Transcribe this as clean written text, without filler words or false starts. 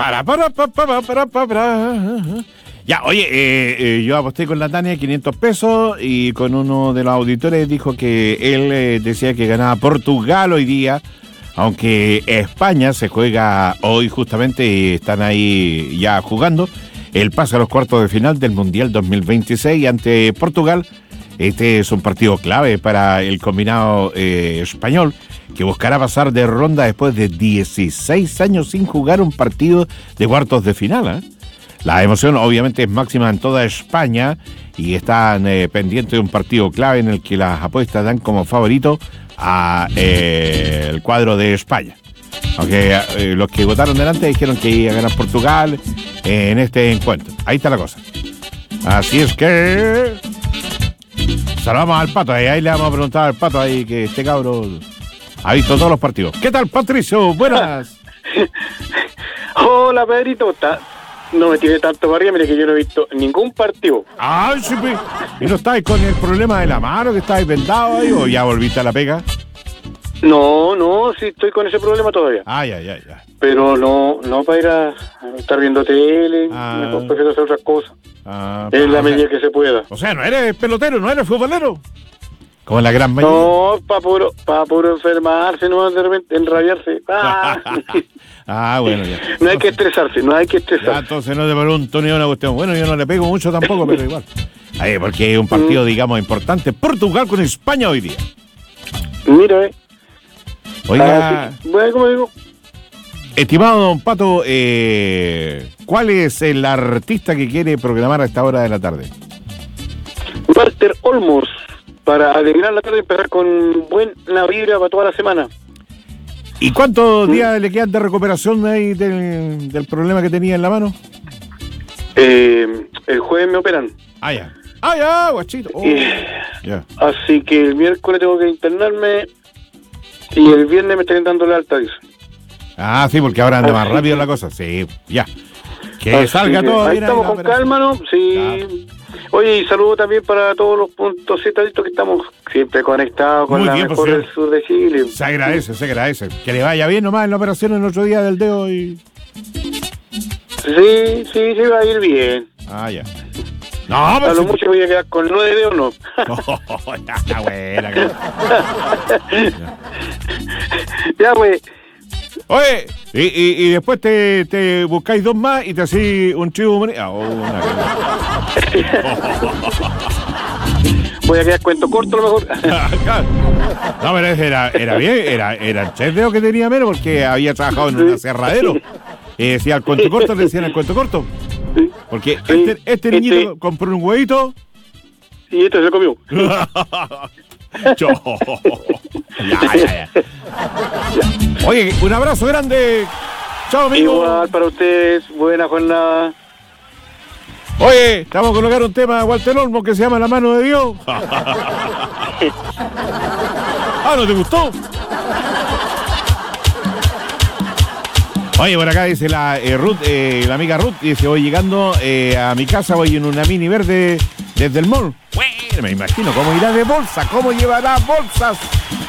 Ya, oye, yo aposté con la Tania 500 pesos y con uno de los auditores dijo que él decía que ganaba Portugal hoy día, aunque España se juega hoy justamente y están ahí ya jugando el pase a los cuartos de final del Mundial 2026 ante Portugal. Este es un partido clave para el combinado español, que buscará pasar de ronda después de 16 años sin jugar un partido de cuartos de final, ¿eh? La emoción obviamente es máxima en toda España y están pendientes de un partido clave en el que las apuestas dan como favorito a el cuadro de España. Aunque los que votaron delante dijeron que iba a ganar Portugal en este encuentro. Ahí está la cosa. Así es que saludamos al Pato. Ahí le vamos a preguntar al Pato ahí que este cabrón ha visto todos los partidos. ¿Qué tal, Patricio? Buenas. Hola, Pedrito. No me tiene tanto para arriba, mire que yo no he visto ningún partido. Ay, sí, pues. ¿Y no estáis con el problema de la mano, que estáis vendado ahí, o ya volviste a la pega? No, sí estoy con ese problema todavía. Ya. Pero no para ir a estar viendo tele, mejor prefiero hacer otras cosas. En la medida que se pueda. O sea, no eres pelotero, no eres futbolero. Como en la gran mayoría. No, para puro enfermarse, no de repente enrabiarse. Bueno, ya. No hay que estresarse. Ya, entonces no te pregunto ni una cuestión. Bueno, yo no le pego mucho tampoco, pero igual. Ahí, porque es un partido, digamos, importante. Portugal con España hoy día. Mira, Oiga, sí. Bueno, como digo. Estimado don Pato, ¿cuál es el artista que quiere programar a esta hora de la tarde? Walter Olmos, para alegrar la tarde y empezar con buena vibra para toda la semana. ¿Y cuántos días le quedan de recuperación ahí del problema que tenía en la mano? El jueves me operan. Ya, guachito. Ya. Así que el miércoles tengo que internarme y el viernes me están dando la alta, dice. Sí, porque ahora anda más rápido la cosa. Sí, ya. Que salga todo ahí bien. Estamos con calma, ¿no? Sí. Claro. Oye, y saludo también para todos los puntos citaditos que estamos siempre conectados con la mejor del sur de Chile. Se agradece. Que le vaya bien nomás en la operación el otro día del dedo y... Sí, va a ir bien. Ya. No, pero... A lo mucho voy a quedar con 9 dedos, ¿no? Ya está buena. Ya, pues. Oye, y después te buscáis 2 más y te hacís un chivo. Voy a quedar cuento corto a lo mejor. No, pero era bien, era 3 dedos que tenía menos porque había trabajado en un aserradero. Decía el cuento corto, le decían el cuento corto. Porque este niñito compró un huevito. Y este se comió. Ya. Oye, un abrazo grande. Chao, amigo. Igual para ustedes, buena jornada. Oye, te vamos a colocar un tema de Walter Olmos que se llama La Mano de Dios. ¿No te gustó? Oye, por acá dice la la amiga Ruth, dice, voy llegando a mi casa, voy en una mini verde desde el mall. Bueno, me imagino cómo irá de bolsa, cómo llevará bolsas